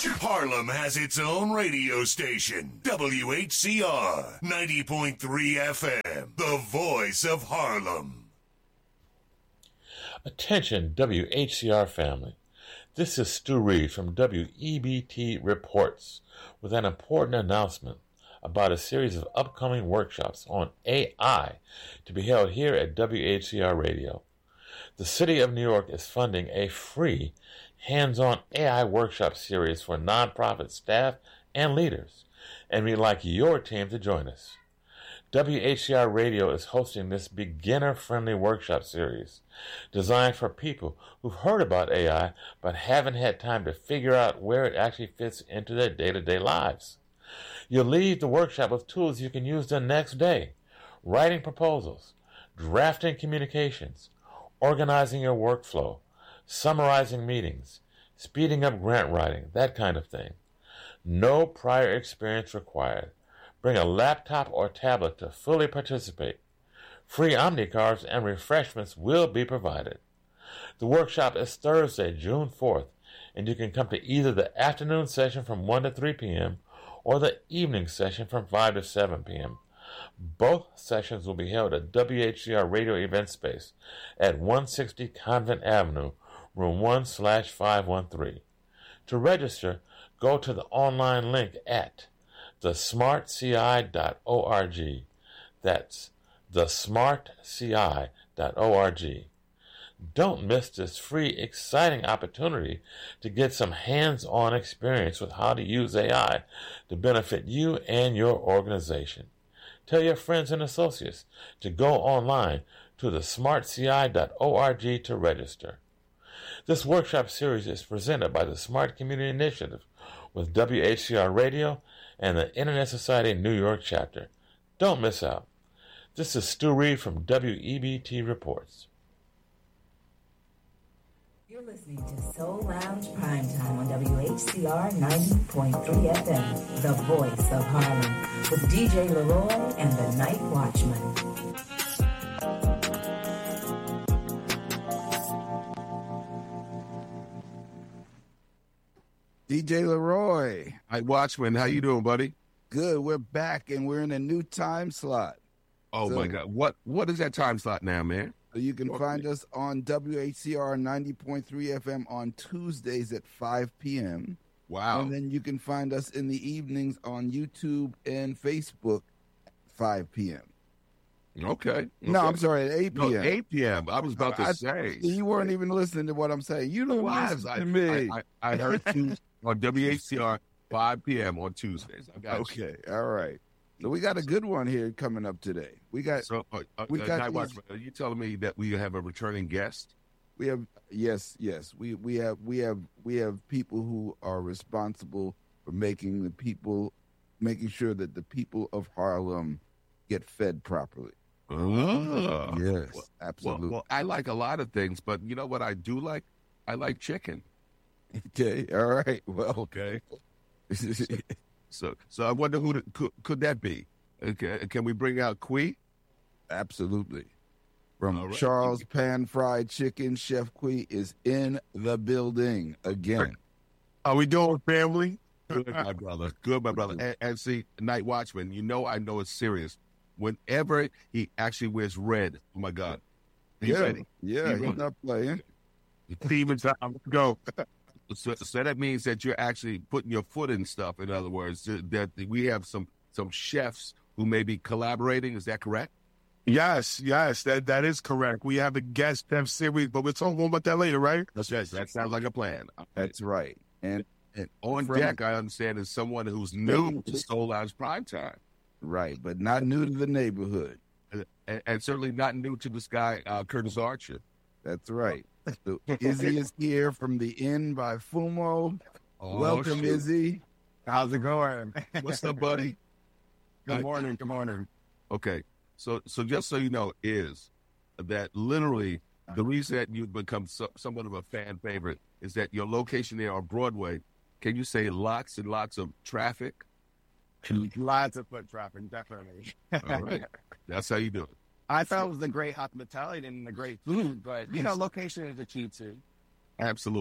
Harlem has its own radio station, WHCR 90.3 FM, the voice of Harlem. Attention, WHCR family. This is Stu Reed from WEBT Reports with an important announcement about a series of upcoming workshops on AI to be held here at WHCR Radio. The City of New York is funding a free hands-on AI workshop series for nonprofit staff and leaders, and we'd like your team to join us. WHCR Radio is hosting this beginner-friendly workshop series designed for people who've heard about AI but haven't had time to figure out where it actually fits into their day-to-day lives. You'll leave the workshop with tools you can use the next day: writing proposals, drafting communications, organizing your workflow, summarizing meetings, speeding up grant writing, that kind of thing. No prior experience required. Bring a laptop or tablet to fully participate. Free Omni cards and refreshments will be provided. The workshop is Thursday, June 4th, and you can come to either the afternoon session from 1 to 3 p.m. or the evening session from 5 to 7 p.m. Both sessions will be held at WHCR Radio Event Space at 160 Convent Avenue, room 1/513. To register, go to the online link at thesmartci.org. That's thesmartci.org. Don't miss this free, exciting opportunity to get some hands-on experience with how to use AI to benefit you and your organization. Tell your friends and associates to go online to thesmartci.org to register. This workshop series is presented by the Smart Community Initiative with WHCR Radio and the Internet Society New York chapter. Don't miss out. This is Stu Reed from WEBT Reports. You're listening to Soul Lounge Primetime on WHCR 90.3 FM, the voice of Harlem, with DJ Leroy and the Night Watchman. DJ Leroy. Hi, Watchman. How you doing, buddy? Good. We're back, and we're in a new time slot. Oh, my God. What is that time slot now, man? You can find us on WHCR 90.3 FM on Tuesdays at 5 p.m. Wow. And then you can find us in the evenings on YouTube and Facebook at 5 p.m. Okay. No, I'm sorry, at 8 p.m. No, 8 p.m. I was about to say. You weren't even listening to what I'm saying. You don't listen to me. I heard you on WHCR 5 p.m. on Tuesdays. I got you. Okay. All right. So we got a good one here coming up today. We got. Night Watchman, are you telling me that we have a returning guest? We have yes. We have people who are responsible for making sure that the people of Harlem get fed properly. Oh. Yes, absolutely. Well, I like a lot of things, but you know what I do like? I like chicken. Okay, all right. Well, okay. So I wonder who could that be? Okay, can we bring out Quee? Absolutely. From Charles Pan Fried Chicken, Chef Quee is in the building again. How we doing, family? Good, my brother. Good, my brother. And see, Night Watchman, I know it's serious. Whenever he actually wears red, oh my God. He's not playing. Steven time, let's go. So that means that you're actually putting your foot in stuff. In other words, that we have some chefs who may be collaborating. Is that correct? Yes, that is correct. We have a guest chef series, but we'll talk more about that later, right? That's right. That sounds like a plan. That's right. And on deck, I understand, is someone who's new to Soul Lounge Primetime. Right, but not new to the neighborhood. And certainly not new to this guy, Curtis Archer. That's right. So Izzy is here from the Inn by Fumo. Welcome, shoot. Izzy. How's it going? What's up, buddy? Good morning. Okay, so just so you know, is that literally the reason that you've become somewhat of a fan favorite is that your location there on Broadway, can you say lots and lots of traffic? Lots of foot traffic, definitely. All right. That's how you do it. I thought it was the great hospitality and the great food, but, location is the key too. Absolutely.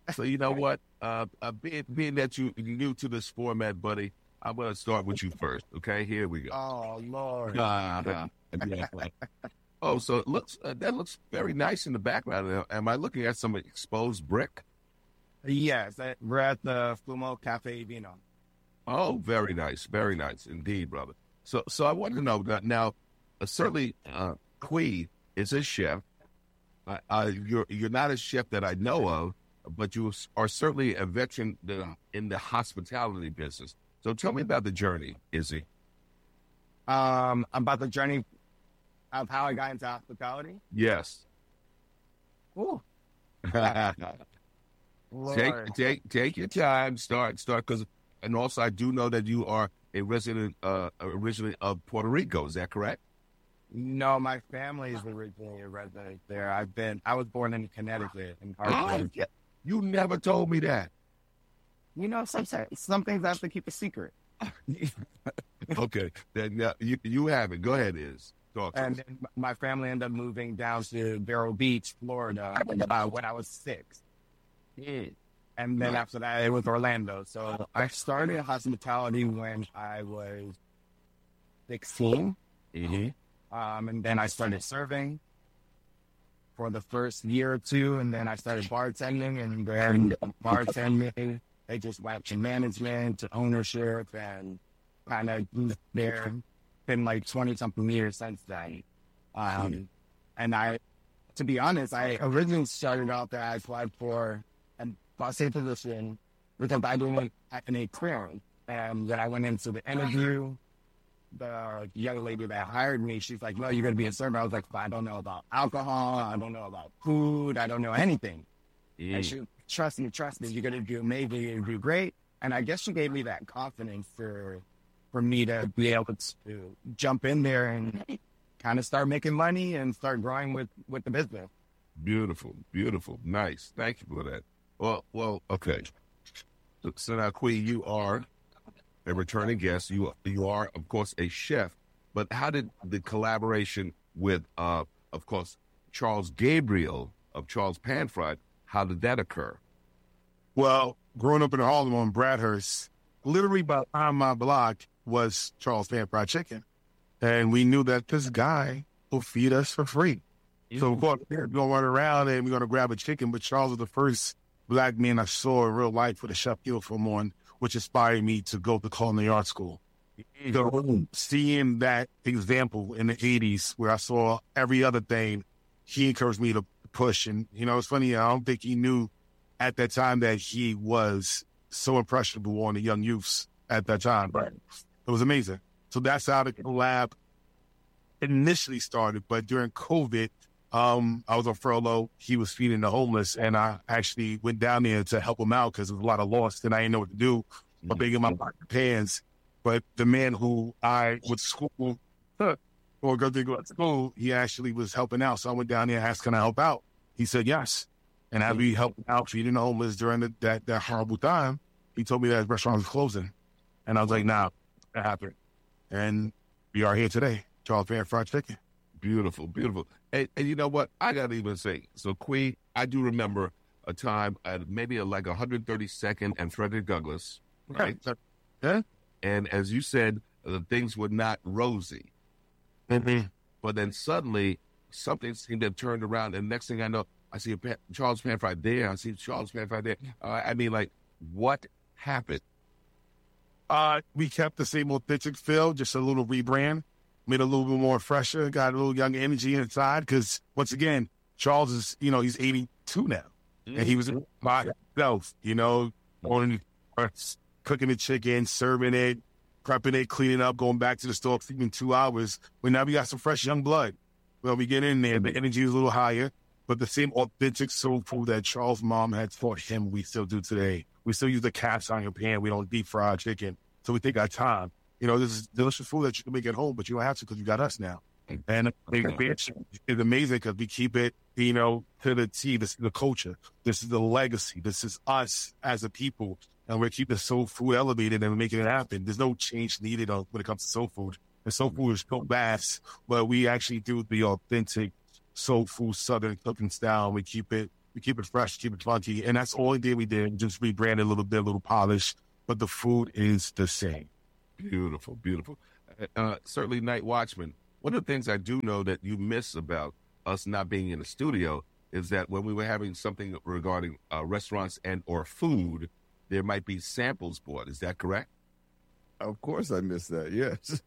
So you know what? Being that you're new to this format, buddy, I'm going to start with you first. Okay, here we go. Oh, Lord. Yeah. Oh, so it looks that looks very nice in the background. Am I looking at some exposed brick? Yes, we're at the Fumo Cafe Vino. Oh, very nice indeed, brother. So I want to know that now. Certainly, Quee is a chef. You're not a chef that I know of, but you are certainly a veteran in the hospitality business. So tell me about the journey, Izzy. About the journey of how I got into hospitality. Yes. Ooh. Take your time. Start because, and also I do know that you are a resident originally of Puerto Rico. Is that correct? No, my family is originally a resident there. I was born in Connecticut in Hartford. Yeah. You never told me that. You know, some things I have to keep a secret. Okay, then you have it. Go ahead, Iz. Talk to And us. then my family ended up moving down to Vero Beach, Florida, when I was 6. And then after that, it was Orlando. So I started hospitality when I was 16. And then I started serving for the first year or two. And then I started bartending. And then bartending, they just went to management, to ownership, and kind of there. Been like 20-something years since then. And to be honest, I originally started out there. I applied for a bossy position because I didn't have any experience. And then I went into the interview. The young lady that hired me, she's like, "Well, you're going to be a server." I was like, "I don't know about alcohol. I don't know about food. I don't know anything." And she, trust me, you're going to do amazing. You're going to do great. And I guess she gave me that confidence for me to be able to jump in there and kind of start making money and start growing with the business. Beautiful. Nice. Thank you for that. Well, okay. So now, Quee, you are a returning guest. You are, of course, a chef. But how did the collaboration with, of course, Charles Gabriel of Charles Pan Fried, how did that occur? Well, growing up in Harlem on Bradhurst, literally behind my block was Charles Pan Fried Chicken. And we knew that this guy will feed us for free. So, of course, we're going to run around and we're going to grab a chicken. But Charles was the first black man I saw in real life with a chef uniform on, which inspired me to go to culinary art school. So, seeing that example in the 80s where I saw every other thing, he encouraged me to push. And, you know, it's funny, I don't think he knew at that time that he was so impressionable on the young youths at that time. But it was amazing. So that's how the collab initially started. But during COVID, I was on furlough. He was feeding the homeless, and I actually went down there to help him out because there was a lot of loss, and I didn't know what to do. But begging my pants. But the man who I went to school or go to school, he actually was helping out. So I went down there and asked, "Can I help out?" He said yes. And as we helped out feeding the homeless during that horrible time, he told me that his restaurant was closing. And I was like, "Nah, that happened." And we are here today, Charles Pan Fried Chicken. Beautiful. And you know what? I got to even say, so Quee, I do remember a time at maybe like 132nd and Frederick Douglass, right? Yeah. And as you said, things were not rosy. Mm-hmm. But then suddenly something seemed to have turned around. And next thing I know, I see Charles Pan Fried there. I see Charles Pan Fried there. I mean, like, what happened? We kept the same authentic feel, just a little rebrand, made it a little bit more fresher, got a little young energy inside. Because once again, Charles is, he's 82 now, and he was by himself, on cooking the chicken, serving it, prepping it, cleaning up, going back to the store, sleeping 2 hours. But now we got some fresh young blood. Well, we get in there, the energy is a little higher, but the same authentic soul food that Charles' mom had taught him, we still do today. We still use the cast iron pan. We don't deep fry chicken. So we take our time. This is delicious food that you can make at home, but you don't have to because you got us now. And the expansion is amazing because we keep it, to the T. This is the culture. This is the legacy. This is us as a people. And we're keeping soul food elevated and we're making it happen. There's no change needed when it comes to soul food. And soul food is so vast, but we actually do the authentic soul food Southern cooking style. We keep it We keep it fresh, keep it funky. And that's all we did. Just rebranded a little bit, a little polished, but the food is the same. Beautiful, beautiful. Certainly, Night Watchman. One of the things I do know that you miss about us not being in the studio is that when we were having something regarding restaurants and or food, there might be samples bought. Is that correct? Of course I missed that, yes.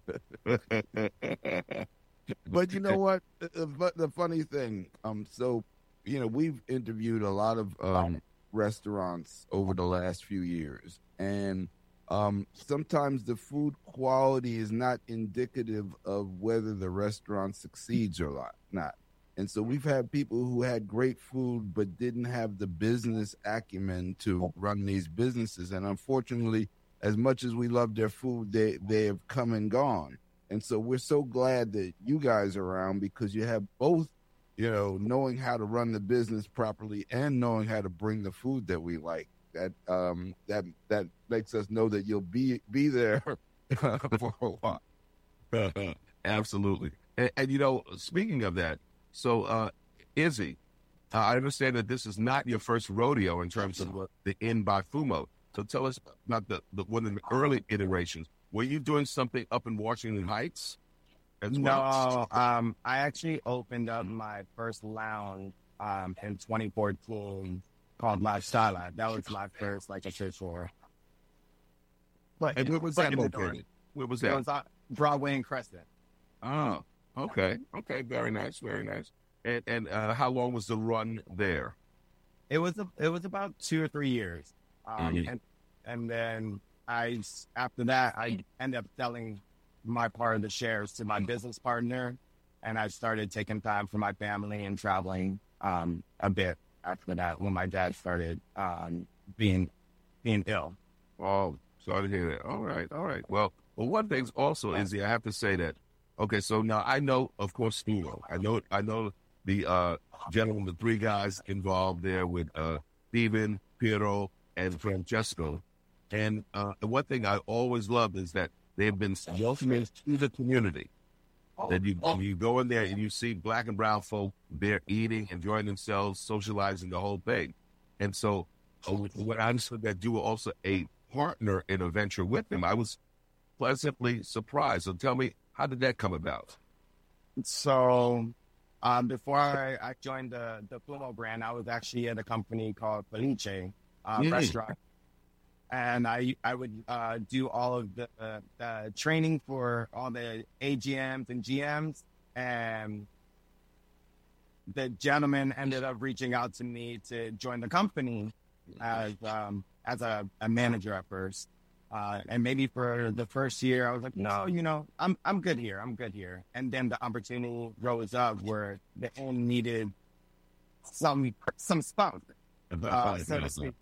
But you know what? The funny thing, so, you know, we've interviewed a lot of restaurants over the last few years, and sometimes the food quality is not indicative of whether the restaurant succeeds or not. And so we've had people who had great food but didn't have the business acumen to run these businesses. And unfortunately, as much as we love their food, they have come and gone. And so we're so glad that you guys are around, because you have both, you know, knowing how to run the business properly and knowing how to bring the food that we like. That makes us know that you'll be there for a while. Absolutely. And you know, speaking of that, so Izzy, I understand that this is not your first rodeo in terms of the Inn by Fumo. So tell us about the one of the early iterations. Were you doing something up in Washington Heights as well? No, I actually opened up my first lounge in 2014 called Lifestyle. That was my first official. But and where was that located? Where was that? It was on Broadway and Crescent. Oh, okay. Okay, very nice, very nice. And how long was the run there? It was about 2 or 3 years. And then after that, I ended up selling my part of the shares to my business partner, and I started taking time for my family and traveling a bit after that when my dad started being ill. Oh, sorry to hear that. All right. Well, one thing also is I have to say that. Okay, so now I know, of course, Fumo. I know the gentlemen, the 3 guys involved there with Steven, Piero, and Francesco. And one thing I always loved is that they've been welcoming to the community. That you go in there and you see black and brown folk there eating, enjoying themselves, socializing, the whole thing. And so when I understood that you were also a partner in a venture with them, I was pleasantly surprised. So tell me, how did that come about? So before I joined the Fumo brand, I was actually at a company called Felice Restaurant. And I would do all of the training for all the AGMs and GMs. And the gentleman ended up reaching out to me to join the company as a manager at first. And maybe for the first year, I was like, no, you know, I'm good here. I'm good here. And then the opportunity rose up where the inn needed some sponsor, so to speak.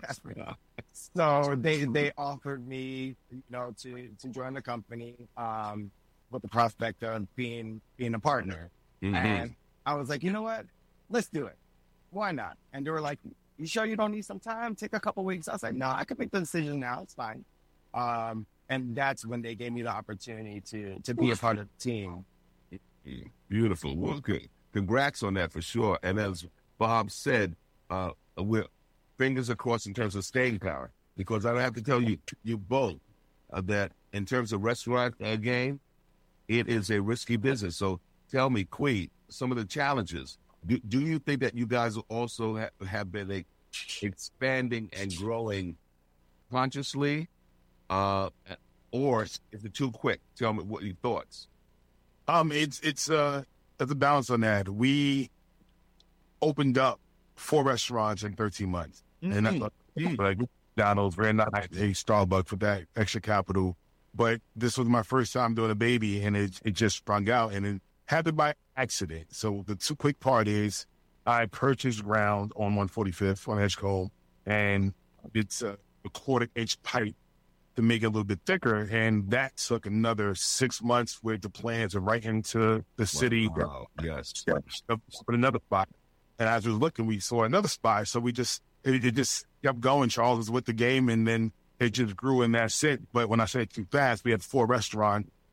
So they offered me, you know, to join the company with the prospect of being a partner. Mm-hmm. And I was like, you know what? Let's do it. Why not? And they were like, you sure you don't need some time? Take a couple weeks. I was like, no, I can make the decision now. It's fine. And that's when they gave me the opportunity to be a part of the team. Beautiful. Well, good. Congrats on that for sure. And as Bob said, we're fingers across in terms of staying power, because I have to tell you both that in terms of restaurant game, it is a risky business. So tell me, Queen, some of the challenges. Do you think that you guys also have been expanding and growing consciously, or is it too quick? Tell me what your thoughts. It's a balance on that. We opened up 4 restaurants in 13 months. And that's like McDonald's, ran out a Starbucks with that extra capital. But this was my first time doing a baby, and it just sprung out, and it happened by accident. So the too quick part is I purchased ground on 145th on Edgecombe, and it's a 1/4-inch pipe to make it a little bit thicker. And that took another 6 months with the plans of right into the city. Wow. Yes. But another spot. And as we were looking, we saw another spot. So it just kept going. Charles was with the game, and then it just grew, and that's it. But when I say too fast, we had 4 restaurants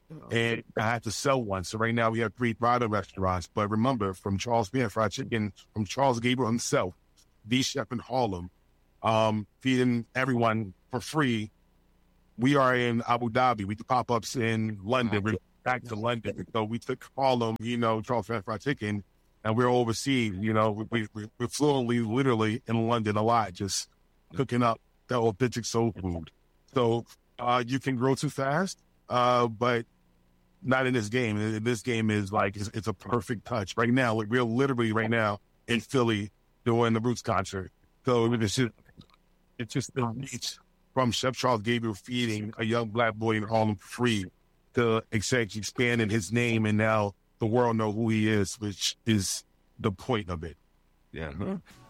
and I had to sell one. So right now we have 3 Prada restaurants. But remember, from Charles Fan Fried Chicken, from Charles Gabriel himself, the chef in Harlem, feeding everyone for free. We are in Abu Dhabi. We do pop-ups in London. We're back to London. So we took Harlem, Charles Fan Fried Chicken, and we're overseas. We're fluently, literally in London a lot, just cooking up that authentic soul food. So you can grow too fast, but not in this game. This game is like, it's a perfect touch. Right now, we're literally right now in Philly doing the Roots concert. So it's just the reach from Chef Charles Gabriel feeding a young black boy in Harlem free to expanding his name, and now the world know who he is, which is the point of it. Yeah.